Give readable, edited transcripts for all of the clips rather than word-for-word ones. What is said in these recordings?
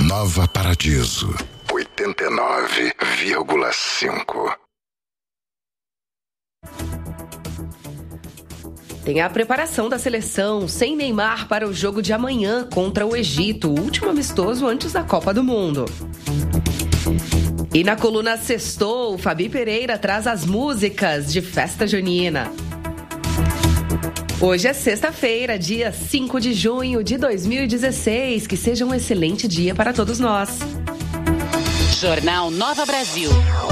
Nova Paradiso 89,5. Tem a preparação da seleção sem Neymar para o jogo de amanhã contra o Egito, o último amistoso antes da Copa do Mundo. E na coluna Sextou, Fabi Pereira traz as músicas de festa junina. Hoje é sexta-feira, dia 5 de junho de 2016. Que seja um excelente dia para todos nós. Jornal Nova Brasil.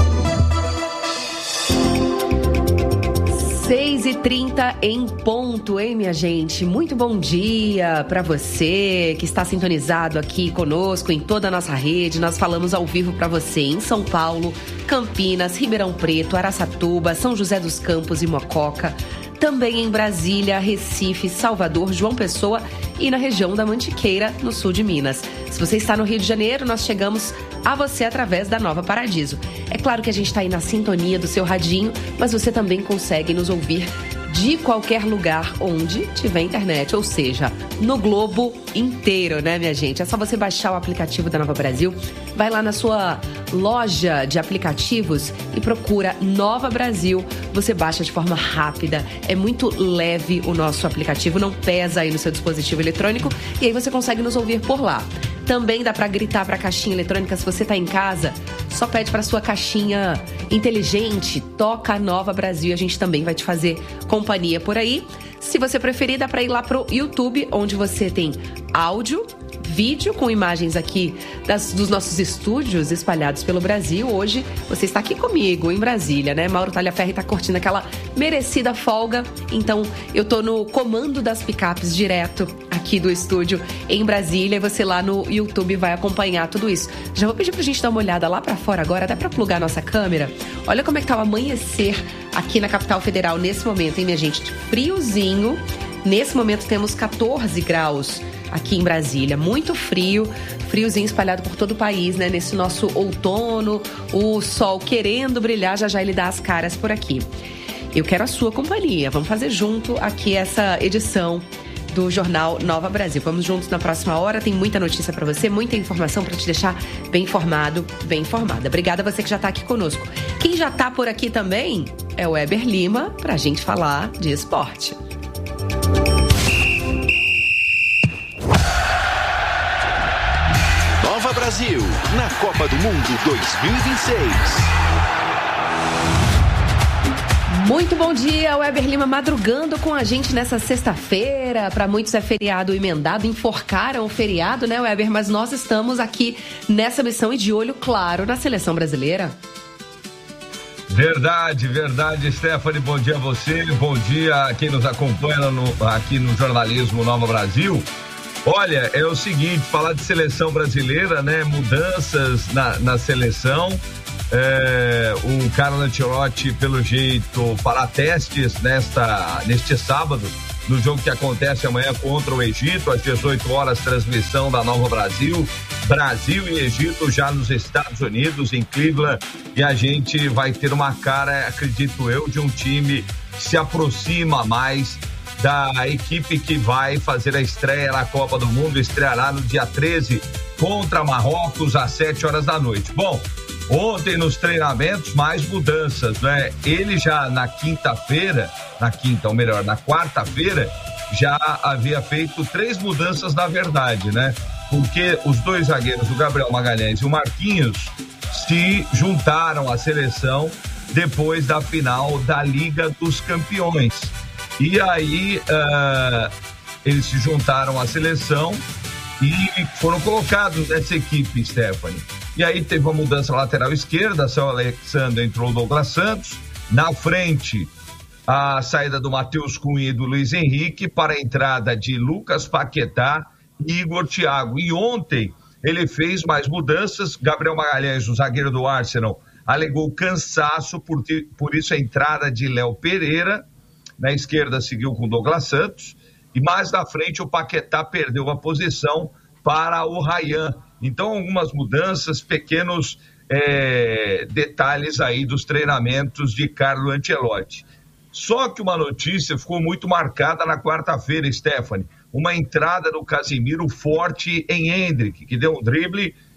6h30 em ponto, hein, minha gente? Muito bom dia para você que está sintonizado aqui conosco em toda a nossa rede. Nós falamos ao vivo para você em São Paulo, Campinas, Ribeirão Preto, Araçatuba, São José dos Campos e Mococa. Também em Brasília, Recife, Salvador, João Pessoa e na região da Mantiqueira, no sul de Minas. Se você está no Rio de Janeiro, nós chegamos a você através da Nova Paradiso. É claro que a gente está aí na sintonia do seu radinho, mas você também consegue nos ouvir de qualquer lugar onde tiver internet, ou seja, no globo inteiro, né, minha gente? É só você baixar o aplicativo da Nova Brasil, vai lá na sua loja de aplicativos e procura Nova Brasil. Você baixa de forma rápida, é muito leve o nosso aplicativo, não pesa aí no seu dispositivo eletrônico e aí você consegue nos ouvir por lá. Também dá para gritar para a caixinha eletrônica. Se você está em casa, só pede para sua caixinha inteligente, toca Nova Brasil. A gente também vai te fazer companhia por aí. Se você preferir, dá para ir lá pro YouTube, onde você tem áudio, vídeo com imagens aqui dos nossos estúdios espalhados pelo Brasil. Hoje você está aqui comigo em Brasília, né? Mauro Talhaferri está curtindo aquela merecida folga. Então eu tô no comando das picapes direto aqui do estúdio em Brasília. E você lá no YouTube vai acompanhar tudo isso. Já vou pedir pra gente dar uma olhada lá pra fora agora. Dá pra plugar nossa câmera? Olha como é que tá o amanhecer aqui na capital federal nesse momento, hein, minha gente? Friozinho. Nesse momento temos 14 graus aqui em Brasília, muito frio, friozinho espalhado por todo o país, né? Nesse nosso outono, o sol querendo brilhar, já ele dá as caras por aqui. Eu quero a sua companhia, vamos fazer junto aqui essa edição do Jornal Nova Brasil. Vamos juntos na próxima hora, tem muita notícia para você, muita informação para te deixar bem informado, bem informada. Obrigada a você que já tá aqui conosco. Quem já tá por aqui também é o Weber Lima, pra gente falar de esporte. Nova Brasil, na Copa do Mundo 2026. Muito bom dia, Weber Lima madrugando com a gente nessa sexta-feira. Para muitos é feriado emendado, enforcaram o feriado, né, Weber? Mas nós estamos aqui nessa missão e de olho claro na seleção brasileira. Verdade, Stephanie, bom dia a você, bom dia a quem nos acompanha aqui no Jornalismo Nova Brasil. Olha, é o seguinte, falar de seleção brasileira, né, mudanças na seleção, o Carlo Ancelotti, pelo jeito, fará testes neste sábado, no jogo que acontece amanhã contra o Egito, às 18 horas, transmissão da Nova Brasil, Brasil e Egito já nos Estados Unidos, em Cleveland, e a gente vai ter uma cara, acredito eu, de um time que se aproxima mais da equipe que vai fazer a estreia na Copa do Mundo, estreará no dia 13 contra Marrocos às 7 horas da noite. Bom, ontem nos treinamentos mais mudanças, né? Ele já na quarta-feira já havia feito 3 mudanças na verdade, né? Porque os 2 zagueiros, o Gabriel Magalhães e o Marquinhos, se juntaram à seleção depois da final da Liga dos Campeões. E aí eles se juntaram à seleção e foram colocados nessa equipe, Stephanie. E aí teve uma mudança na lateral esquerda, Céu Alexandre entrou o Douglas Santos, na frente a saída do Matheus Cunha e do Luiz Henrique para a entrada de Lucas Paquetá e Igor Thiago. E ontem ele fez mais mudanças, Gabriel Magalhães, o zagueiro do Arsenal, alegou cansaço, por isso a entrada de Léo Pereira. Na esquerda seguiu com Douglas Santos e mais na frente o Paquetá perdeu a posição para o Ryan. Então algumas mudanças, pequenos detalhes aí dos treinamentos de Carlo Ancelotti. Só que uma notícia ficou muito marcada na quarta-feira, Stephanie. Uma entrada do Casimiro forte em Endrick, que deu um drible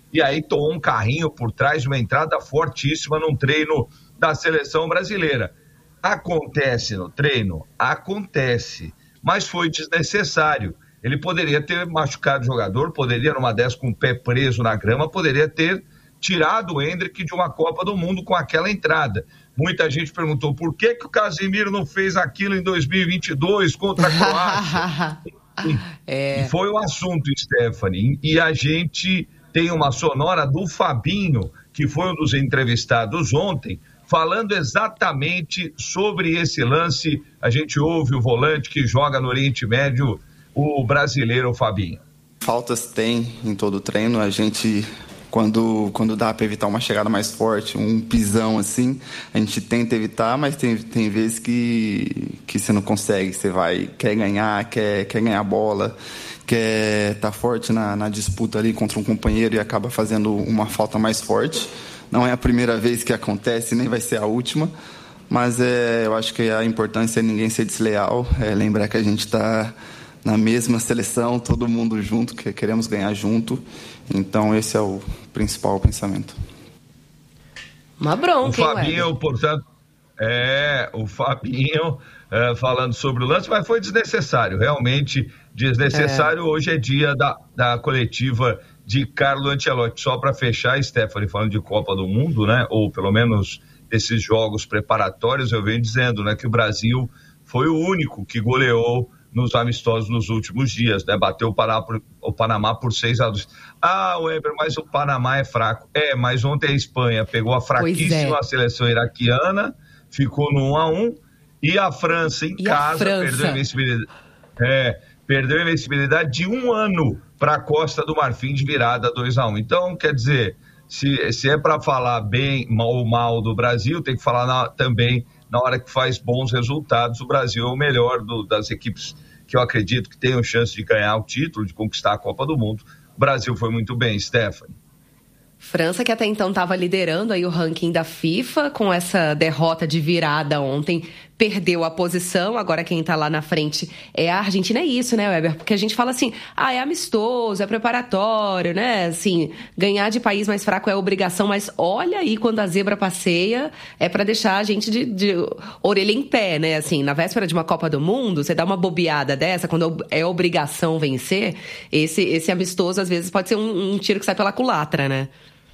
e aí tomou um carrinho por trás de uma entrada fortíssima num treino da seleção brasileira. Acontece no treino? Acontece, mas foi desnecessário. Ele poderia ter machucado o jogador, poderia, numa dessas, com o pé preso na grama, poderia ter tirado o Endrick de uma Copa do Mundo com aquela entrada. Muita gente perguntou por que o Casemiro não fez aquilo em 2022 contra a Croácia. E foi o assunto, Stephanie. E a gente tem uma sonora do Fabinho, que foi um dos entrevistados ontem, falando exatamente sobre esse lance. A gente ouve o volante que joga no Oriente Médio, o brasileiro Fabinho. Faltas tem em todo o treino. A gente, quando dá para evitar uma chegada mais forte, um pisão assim, a gente tenta evitar, mas tem vezes que você não consegue. Você quer ganhar a bola, quer estar forte na disputa ali contra um companheiro e acaba fazendo uma falta mais forte. Não é a primeira vez que acontece, nem vai ser a última, mas eu acho que a importância é ninguém ser desleal, lembrar que a gente está na mesma seleção, todo mundo junto, que queremos ganhar junto. Então esse é o principal pensamento. Uma bronca, o Fabinho, portanto, o Fabinho falando sobre o lance, mas foi desnecessário, realmente desnecessário. Hoje é dia da coletiva de Carlo Ancelotti. Só para fechar, Stephanie, falando de Copa do Mundo, né, ou pelo menos desses jogos preparatórios, eu venho dizendo, né, que o Brasil foi o único que goleou nos amistosos nos últimos dias, né? Bateu o Panamá por 6-2. Weber, mas o Panamá é fraco. Mas ontem a Espanha pegou a fraquíssima seleção iraquiana, ficou no 1-1, e a França em casa perdeu a invencibilidade de 1 ano para a Costa do Marfim de virada 2-1. Então, quer dizer, se é para falar bem ou mal do Brasil, tem que falar também na hora que faz bons resultados. O Brasil é o melhor das equipes que eu acredito que tenham chance de ganhar o título, de conquistar a Copa do Mundo. O Brasil foi muito bem, Stephanie. França, que até então estava liderando aí o ranking da FIFA, com essa derrota de virada ontem, perdeu a posição. Agora quem está lá na frente é a Argentina. É isso, né, Weber? Porque a gente fala assim, é amistoso, é preparatório, né? Assim, ganhar de país mais fraco é obrigação, mas olha aí, quando a zebra passeia, é para deixar a gente de orelha em pé, né? Assim, na véspera de uma Copa do Mundo, você dá uma bobeada dessa, quando é obrigação vencer, esse amistoso, às vezes, pode ser um tiro que sai pela culatra, né?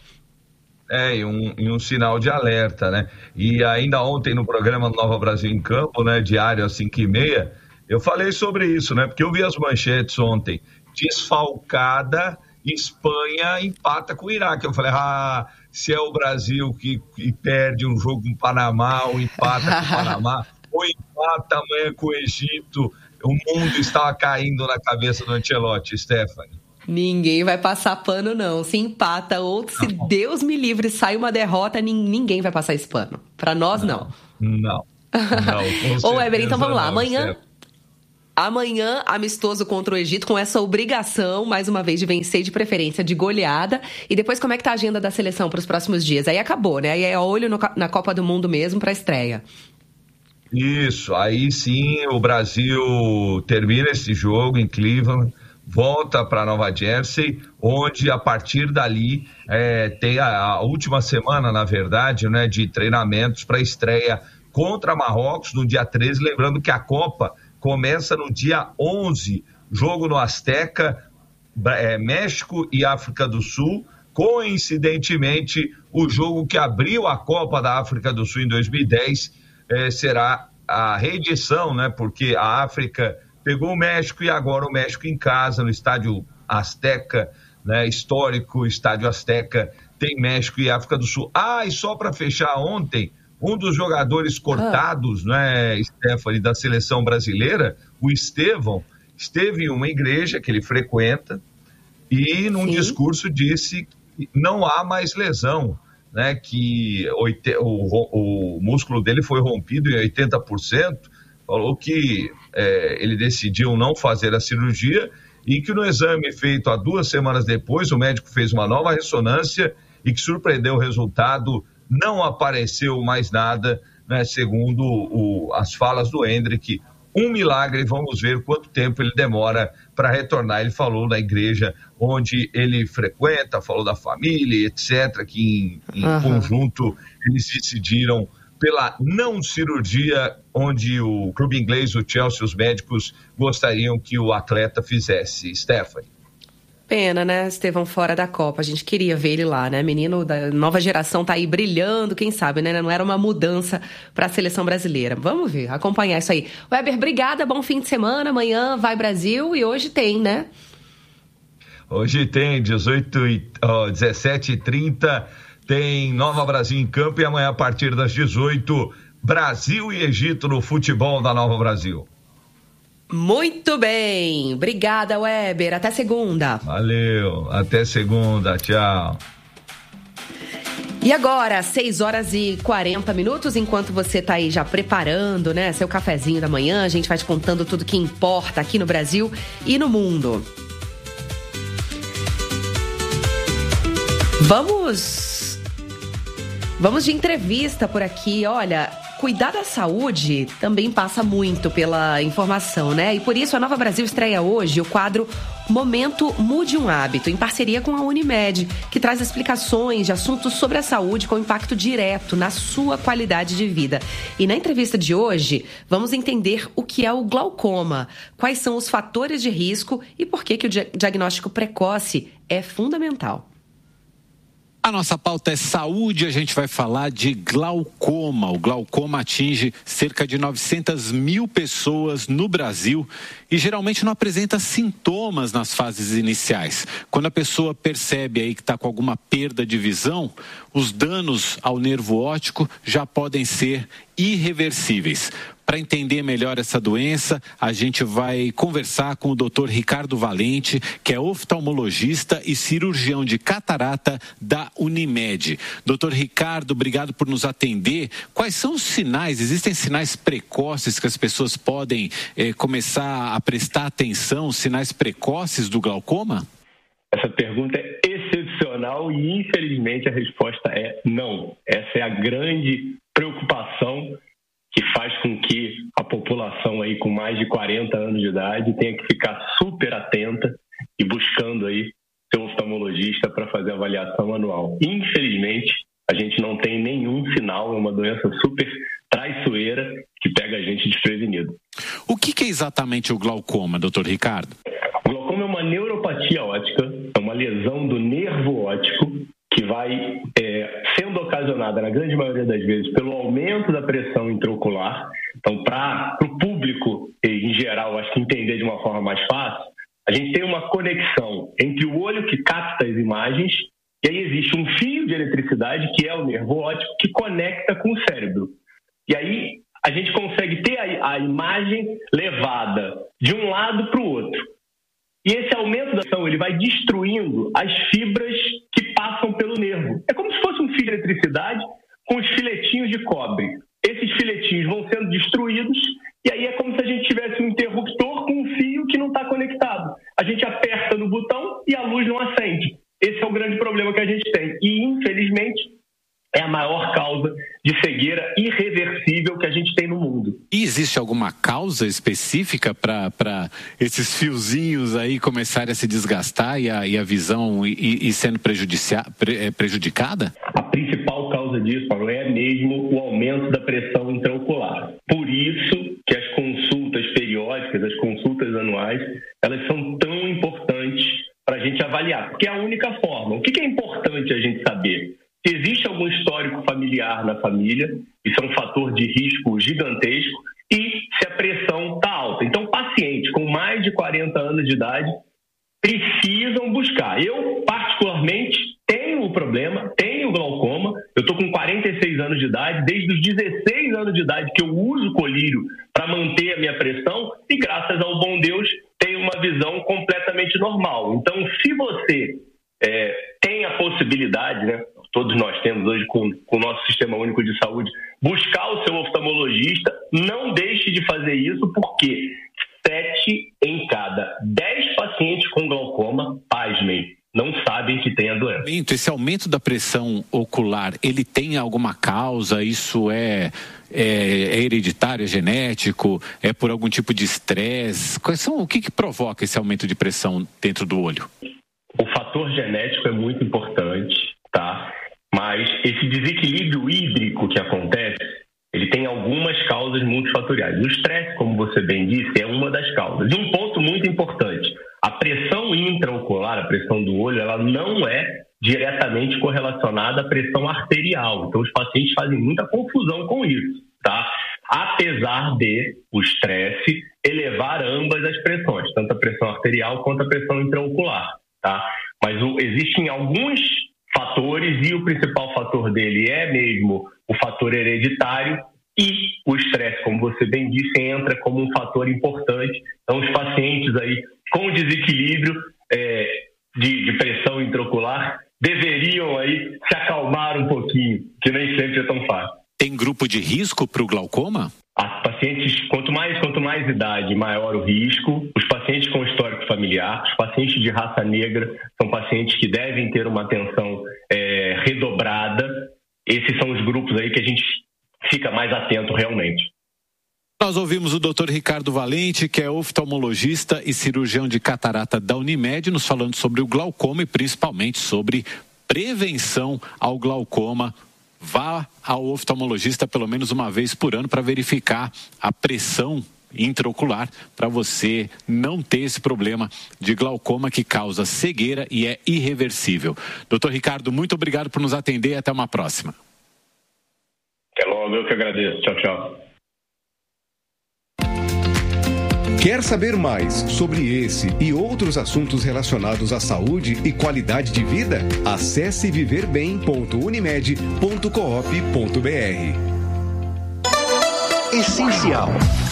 E um sinal de alerta, né? E ainda ontem no programa Nova Brasil em Campo, né, diário às 5h30, eu falei sobre isso, né? Porque eu vi as manchetes ontem, desfalcada, Espanha empata com o Iraque. Eu falei, se é o Brasil que perde um jogo com o Panamá, ou empata com o Panamá, ou empata amanhã com o Egito, o mundo estava caindo na cabeça do Ancelotti, Stephanie. Ninguém vai passar pano, não. Se empata ou se Deus me livre sai uma derrota, ninguém vai passar esse pano. Pra nós, não. Não. Ô, Weber, então vamos lá. Amanhã, amistoso contra o Egito, com essa obrigação, mais uma vez, de vencer, de preferência, de goleada. E depois, como é que tá a agenda da seleção para os próximos dias? Aí acabou, né? Aí é olho na Copa do Mundo mesmo pra estreia. Isso. Aí sim, o Brasil termina esse jogo em Cleveland, volta para Nova Jersey, onde a partir dali tem a última semana, na verdade, né, de treinamentos para a estreia contra Marrocos no dia 13, lembrando que a Copa começa no dia 11, jogo no Azteca, México e África do Sul. Coincidentemente, o jogo que abriu a Copa da África do Sul em 2010 será a reedição, né, porque a África pegou o México e agora o México em casa, no estádio Azteca, né, histórico estádio Azteca, tem México e África do Sul. E só para fechar, ontem, um dos jogadores cortados, né, Stephanie, da seleção brasileira, o Estevão, esteve em uma igreja que ele frequenta e num discurso disse que não há mais lesão, né, que o músculo dele foi rompido em 80%, falou que ele decidiu não fazer a cirurgia e que no exame feito há 2 semanas depois, o médico fez uma nova ressonância e que surpreendeu o resultado, não apareceu mais nada, né, segundo as falas do Endrick. Um milagre, vamos ver quanto tempo ele demora para retornar. Ele falou na igreja onde ele frequenta, falou da família, etc., que em conjunto eles decidiram pela não cirurgia, onde o clube inglês, o Chelsea, os médicos gostariam que o atleta fizesse. Stephanie. Pena, né, Estevão, fora da Copa. A gente queria ver ele lá, né? Menino da nova geração tá aí brilhando, quem sabe, né? Não era uma mudança para a seleção brasileira. Vamos ver, acompanhar isso aí. Weber, obrigada, bom fim de semana. Amanhã vai Brasil e hoje tem, né? Hoje tem 17h30, tem Nova Brasil em campo e amanhã a partir das 18h, Brasil e Egito no futebol da Nova Brasil. Muito bem, obrigada, Weber, até segunda. Valeu, até segunda, tchau. E agora, 6h40, enquanto você tá aí já preparando, né, seu cafezinho da manhã, a gente vai te contando tudo que importa aqui no Brasil e no mundo. Vamos de entrevista por aqui, olha... Cuidar da saúde também passa muito pela informação, né? E por isso a Nova Brasil estreia hoje o quadro Momento Mude um Hábito, em parceria com a Unimed, que traz explicações de assuntos sobre a saúde com impacto direto na sua qualidade de vida. E na entrevista de hoje, vamos entender o que é o glaucoma, quais são os fatores de risco e por que o diagnóstico precoce é fundamental. A nossa pauta é saúde, a gente vai falar de glaucoma. O glaucoma atinge cerca de 900 mil pessoas no Brasil e geralmente não apresenta sintomas nas fases iniciais. Quando a pessoa percebe aí que está com alguma perda de visão, os danos ao nervo óptico já podem ser irreversíveis. Para entender melhor essa doença, a gente vai conversar com o Dr. Ricardo Valente, que é oftalmologista e cirurgião de catarata da Unimed. Dr. Ricardo, obrigado por nos atender. Quais são os sinais? Existem sinais precoces que as pessoas podem começar a prestar atenção, sinais precoces do glaucoma? Essa pergunta é excepcional e, infelizmente, a resposta é não. Essa é a grande preocupação que faz com que a população aí com mais de 40 anos de idade tenha que ficar super atenta e buscando aí seu oftalmologista para fazer a avaliação anual. Infelizmente, a gente não tem nenhum sinal, é uma doença super traiçoeira que pega a gente desprevenido. O que é exatamente o glaucoma, doutor Ricardo? O glaucoma é uma neuropatia óptica, é uma lesão do nervo óptico que vai sendo ocasionada, na grande maioria das vezes, pelo aumento da pressão intraocular. Então, para o público, em geral, acho que entender de uma forma mais fácil, a gente tem uma conexão entre o olho que capta as imagens e aí existe um fio de eletricidade, que é o nervo óptico, que conecta com o cérebro. E aí a gente consegue ter a imagem levada de um lado para o outro. E esse aumento da ação, ele vai destruindo as fibras que passam pelo nervo. É como se fosse um fio de eletricidade com os filetinhos de cobre. Esses filetinhos vão sendo destruídos e aí é como se a gente tivesse um interruptor com um fio que não está conectado. A gente aperta no botão e a luz não acende. Esse é o grande problema que a gente tem. E, infelizmente, é a maior causa de cegueira irreversível que a gente tem no mundo. E existe alguma causa específica para esses fiozinhos aí começarem a se desgastar e a visão ir sendo prejudicada? A principal causa disso, Paulo, é mesmo o aumento da pressão intraocular. Por isso que as consultas periódicas, as consultas anuais, elas são tão importantes para a gente avaliar, porque é a única forma. O que é importante a gente saber? Se existe algum histórico familiar na família, isso é um fator de risco gigantesco, e se a pressão está alta. Então, pacientes com mais de 40 anos de idade precisam buscar. Eu, particularmente, tenho o problema, tenho glaucoma, eu estou com 46 anos de idade, desde os 16 anos de idade que eu uso colírio para manter a minha pressão e, graças ao bom Deus, tenho uma visão completamente normal. Então, se você tem a possibilidade, né? Todos nós temos hoje com o nosso Sistema Único de Saúde, buscar o seu oftalmologista, não deixe de fazer isso, porque 7 em cada 10 pacientes com glaucoma, pasmem, não sabem que tem a doença. Esse aumento da pressão ocular, ele tem alguma causa? Isso é hereditário, é genético? É por algum tipo de estresse? O que provoca esse aumento de pressão dentro do olho? o fator genético é muito importante, tá? Mas esse desequilíbrio hídrico que acontece, ele tem algumas causas multifatoriais. O estresse, como você bem disse, é uma das causas. E um ponto muito importante, a pressão intraocular, a pressão do olho, ela não é diretamente correlacionada à pressão arterial. Então, os pacientes fazem muita confusão com isso, tá? Apesar de o estresse elevar ambas as pressões, tanto a pressão arterial quanto a pressão intraocular, tá? Mas existem alguns fatores e o principal fator dele é mesmo o fator hereditário e o estresse, como você bem disse, entra como um fator importante. Então, os pacientes aí com desequilíbrio de pressão intraocular deveriam aí se acalmar um pouquinho, que nem sempre é tão fácil. Tem grupo de risco para o glaucoma? As pacientes, quanto mais idade, maior o risco. Os pacientes com histórico familiar, os pacientes de raça negra, são pacientes que devem ter uma atenção redobrada. Esses são os grupos aí que a gente fica mais atento realmente. Nós ouvimos o Dr. Ricardo Valente, que é oftalmologista e cirurgião de catarata da Unimed, nos falando sobre o glaucoma e principalmente sobre prevenção ao glaucoma. Vá ao oftalmologista pelo menos uma vez por ano para verificar a pressão intraocular, para você não ter esse problema de glaucoma que causa cegueira e é irreversível. Dr. Ricardo, muito obrigado por nos atender e até uma próxima. Até logo, eu que agradeço. Tchau, tchau. Quer saber mais sobre esse e outros assuntos relacionados à saúde e qualidade de vida? Acesse viverbem.unimed.coop.br. Essencial.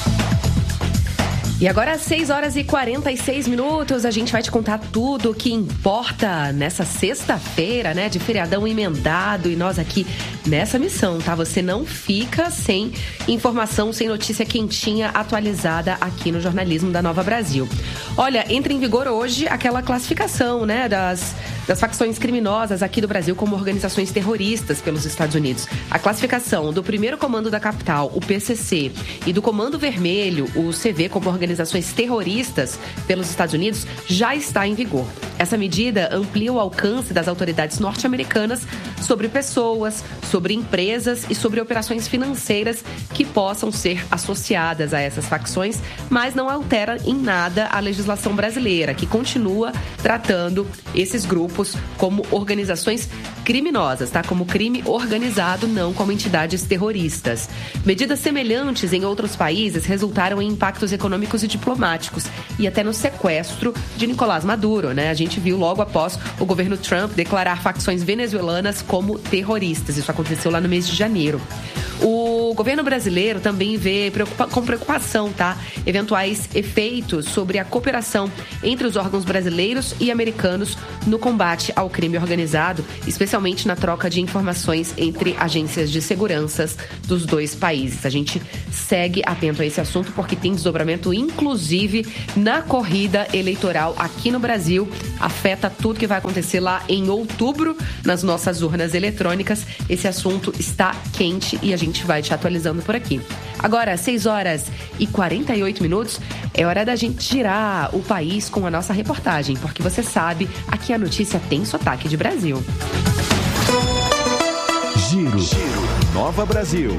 E agora, às 6h46, a gente vai te contar tudo o que importa nessa sexta-feira, né? De feriadão emendado, e nós aqui nessa missão, tá? Você não fica sem informação, sem notícia quentinha atualizada aqui no jornalismo da Nova Brasil. Olha, entra em vigor hoje aquela classificação, né? Das facções criminosas aqui do Brasil como organizações terroristas pelos Estados Unidos. A classificação do primeiro comando da capital, o PCC, e do Comando Vermelho, o CV, como organizações terroristas pelos Estados Unidos, já está em vigor. Essa medida amplia o alcance das autoridades norte-americanas sobre pessoas, sobre empresas e sobre operações financeiras que possam ser associadas a essas facções, mas não altera em nada a legislação brasileira, que continua tratando esses grupos como organizações criminosas, tá? Como crime organizado, não como entidades terroristas. Medidas semelhantes em outros países resultaram em impactos econômicos e diplomáticos e até no sequestro de Nicolás Maduro, né? A gente viu logo após o governo Trump declarar facções venezuelanas como terroristas. Isso aconteceu lá no mês de janeiro. O governo brasileiro também vê com preocupação, tá? Eventuais efeitos sobre a cooperação entre os órgãos brasileiros e americanos no combate ao crime organizado, especialmente na troca de informações entre agências de segurança dos dois países. A gente segue atento a esse assunto porque tem desdobramento, inclusive, na corrida eleitoral aqui no Brasil. Afeta tudo que vai acontecer lá em outubro nas nossas urnas eletrônicas. Esse assunto está quente e a gente vai te atualizando por aqui. Agora, 6h48, é hora da gente girar o país com a nossa reportagem, porque você sabe, aqui a notícia tem sotaque de Brasil. Giro. Nova Brasil.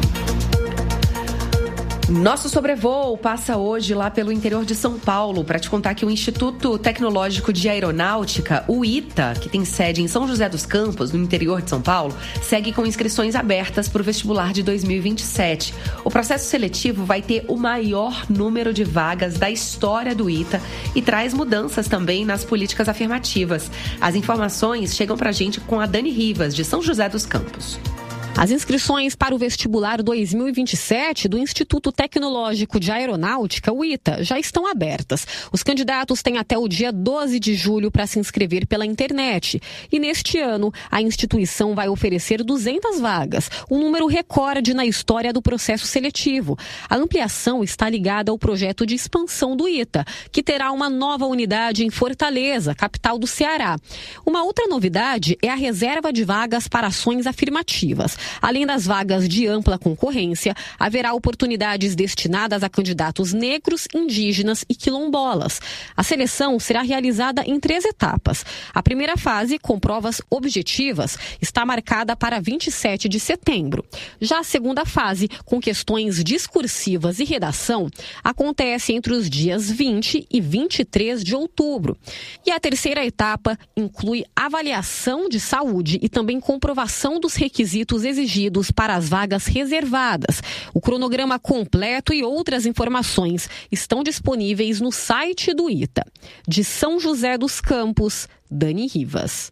Nosso sobrevoo passa hoje lá pelo interior de São Paulo para te contar que o Instituto Tecnológico de Aeronáutica, o ITA, que tem sede em São José dos Campos, no interior de São Paulo, segue com inscrições abertas para o vestibular de 2027. O processo seletivo vai ter o maior número de vagas da história do ITA e traz mudanças também nas políticas afirmativas. As informações chegam para a gente com a Dani Rivas, de São José dos Campos. As inscrições para o vestibular 2027 do Instituto Tecnológico de Aeronáutica, o ITA, já estão abertas. Os candidatos têm até o dia 12 de julho para se inscrever pela internet. E neste ano, a instituição vai oferecer 200 vagas, um número recorde na história do processo seletivo. A ampliação está ligada ao projeto de expansão do ITA, que terá uma nova unidade em Fortaleza, capital do Ceará. Uma outra novidade é a reserva de vagas para ações afirmativas. Além das vagas de ampla concorrência, haverá oportunidades destinadas a candidatos negros, indígenas e quilombolas. A seleção será realizada em 3 etapas. A primeira fase, com provas objetivas, está marcada para 27 de setembro. Já a segunda fase, com questões discursivas e redação, acontece entre os dias 20 e 23 de outubro. E a terceira etapa inclui avaliação de saúde e também comprovação dos requisitos exigidos para as vagas reservadas. O cronograma completo e outras informações estão disponíveis no site do ITA. De São José dos Campos, Dani Rivas.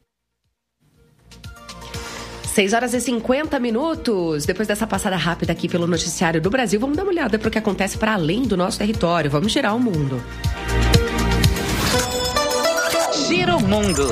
6h50. Depois dessa passada rápida aqui pelo noticiário do Brasil, vamos dar uma olhada para o que acontece para além do nosso território. Vamos girar o mundo. Gira o mundo.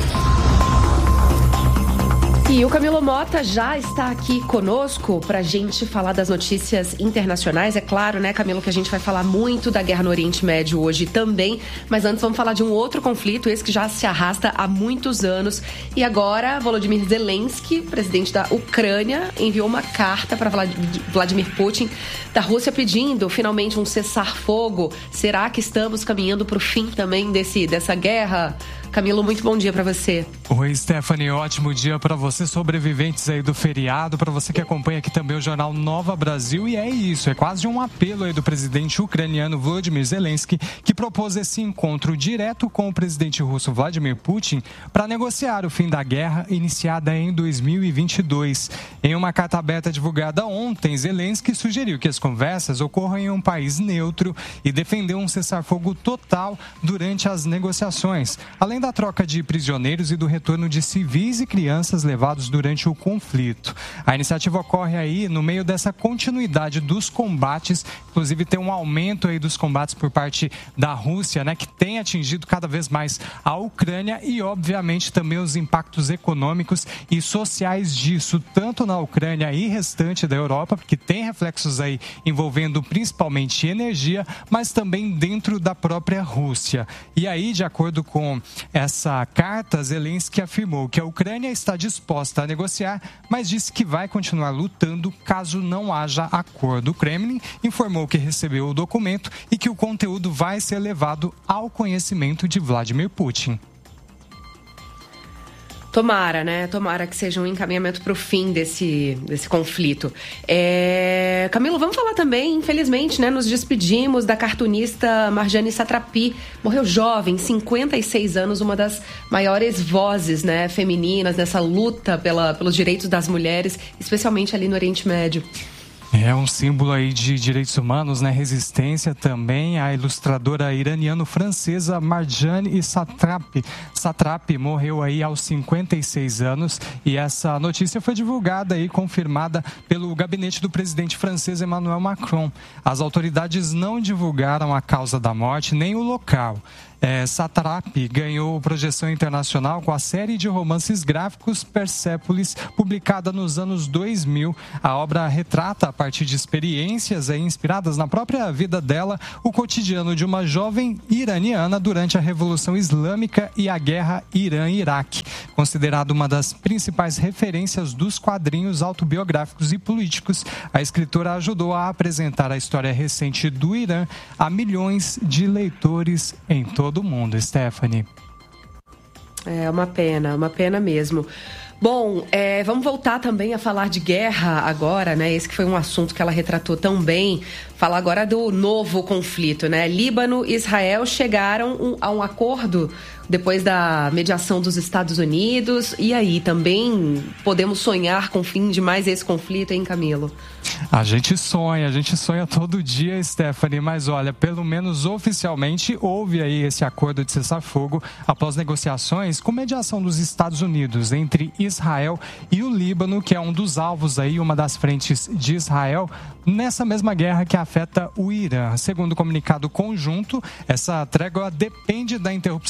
E o Camilo Mota já está aqui conosco para a gente falar das notícias internacionais. É claro, né, Camilo, que a gente vai falar muito da guerra no Oriente Médio hoje também. Mas antes vamos falar de um outro conflito, esse que já se arrasta há muitos anos. E agora, Volodymyr Zelensky, presidente da Ucrânia, enviou uma carta para Vladimir Putin da Rússia pedindo finalmente um cessar-fogo. Será que estamos caminhando para o fim também dessa guerra? Camilo, muito bom dia para você. Oi, Stephanie, ótimo dia para você, sobreviventes aí do feriado, para você que acompanha aqui também o jornal Nova Brasil. E é isso, é quase um apelo aí do presidente ucraniano Volodymyr Zelensky, que propôs esse encontro direto com o presidente russo Vladimir Putin para negociar o fim da guerra iniciada em 2022. Em uma carta aberta divulgada ontem, Zelensky sugeriu que as conversas ocorram em um país neutro e defendeu um cessar-fogo total durante as negociações, além da troca de prisioneiros e do retorno de civis e crianças levados durante o conflito. A iniciativa ocorre aí no meio dessa continuidade dos combates, inclusive tem um aumento aí dos combates por parte da Rússia, né, que tem atingido cada vez mais a Ucrânia e, obviamente, também os impactos econômicos e sociais disso, tanto na Ucrânia e restante da Europa, que tem reflexos aí envolvendo principalmente energia, mas também dentro da própria Rússia. E aí, de acordo com essa carta, Zelensky afirmou que a Ucrânia está disposta a negociar, mas disse que vai continuar lutando caso não haja acordo. O Kremlin informou que recebeu o documento e que o conteúdo vai ser levado ao conhecimento de Vladimir Putin. Tomara, né? Tomara que seja um encaminhamento para o fim desse conflito. Camilo, vamos falar também, infelizmente, né? Nos despedimos da cartunista Marjane Satrapi. Morreu jovem, 56 anos, uma das maiores vozes, né, femininas nessa luta pelos direitos das mulheres, especialmente ali no Oriente Médio. É um símbolo aí de direitos humanos, né? Resistência também. A ilustradora iraniano-francesa Marjane Satrapi morreu aí aos 56 anos e essa notícia foi divulgada e confirmada pelo gabinete do presidente francês Emmanuel Macron. As autoridades não divulgaram a causa da morte nem o local. Satrapi ganhou projeção internacional com a série de romances gráficos Persépolis, publicada nos anos 2000. A obra retrata, a partir de experiências inspiradas na própria vida dela, o cotidiano de uma jovem iraniana durante a Revolução Islâmica e a Guerra Irã-Iraque. Considerada uma das principais referências dos quadrinhos autobiográficos e políticos, a escritora ajudou a apresentar a história recente do Irã a milhões de leitores em todo o mundo, Stephanie. É uma pena mesmo. Bom, vamos voltar também a falar de guerra agora, né? Esse que foi um assunto que ela retratou tão bem. Falar agora do novo conflito, né? Líbano e Israel chegaram a um acordo depois da mediação dos Estados Unidos. E aí, também podemos sonhar com o fim de mais esse conflito, hein, Camilo? A gente sonha todo dia, Stephanie, mas olha, pelo menos oficialmente houve aí esse acordo de cessar-fogo após negociações com mediação dos Estados Unidos entre Israel e o Líbano, que é um dos alvos aí, uma das frentes de Israel, nessa mesma guerra que afeta o Irã. Segundo o comunicado conjunto, essa trégua depende da interrupção total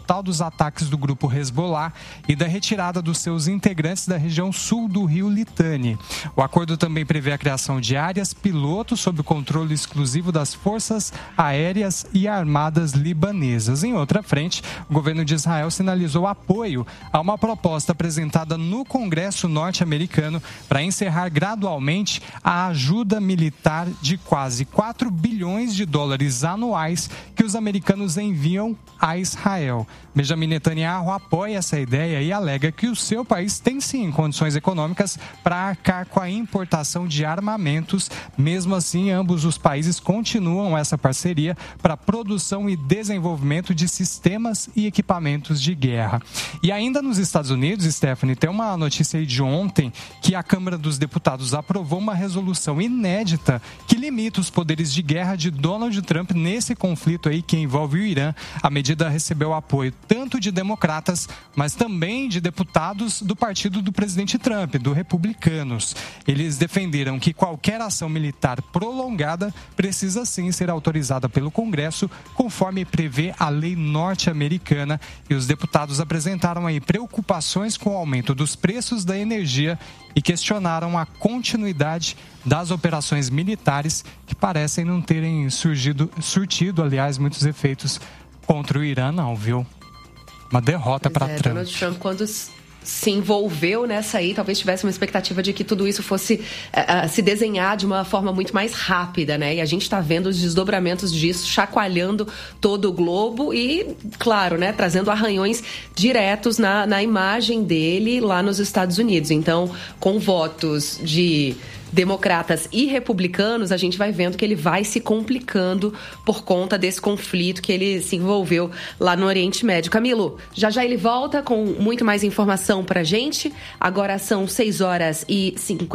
total dos ataques do grupo Hezbollah e da retirada dos seus integrantes da região sul do rio Litani. O acordo também prevê a criação de áreas piloto sob o controle exclusivo das forças aéreas e armadas libanesas. Em outra frente, o governo de Israel sinalizou apoio a uma proposta apresentada no Congresso norte-americano para encerrar gradualmente a ajuda militar de quase 4 bilhões de dólares anuais que os americanos enviam a Israel. Benjamin Netanyahu apoia essa ideia e alega que o seu país tem sim condições econômicas para arcar com a importação de armamentos. Mesmo assim, ambos os países continuam essa parceria para produção e desenvolvimento de sistemas e equipamentos de guerra. E ainda nos Estados Unidos, Stephanie, tem uma notícia aí de ontem que a Câmara dos Deputados aprovou uma resolução inédita que limita os poderes de guerra de Donald Trump nesse conflito aí que envolve o Irã. A medida recebeu apoio tanto de democratas, mas também de deputados do partido do presidente Trump, do Republicanos. Eles defenderam que qualquer ação militar prolongada precisa sim ser autorizada pelo Congresso, conforme prevê a lei norte-americana. E os deputados apresentaram aí preocupações com o aumento dos preços da energia e questionaram a continuidade das operações militares que parecem não terem surtido, aliás, muitos efeitos contra o Irã, não, viu? Uma derrota para Trump. Donald Trump, quando se envolveu nessa aí, talvez tivesse uma expectativa de que tudo isso fosse se desenhar de uma forma muito mais rápida, né? E a gente está vendo os desdobramentos disso chacoalhando todo o globo e, claro, né, trazendo arranhões diretos na imagem dele lá nos Estados Unidos. Então, com votos de democratas e republicanos, a gente vai vendo que ele vai se complicando por conta desse conflito que ele se envolveu lá no Oriente Médio. Camilo, já ele volta com muito mais informação pra gente. Agora são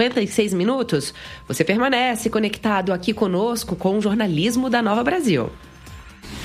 6h56. Você permanece conectado aqui conosco com o jornalismo da Nova Brasil.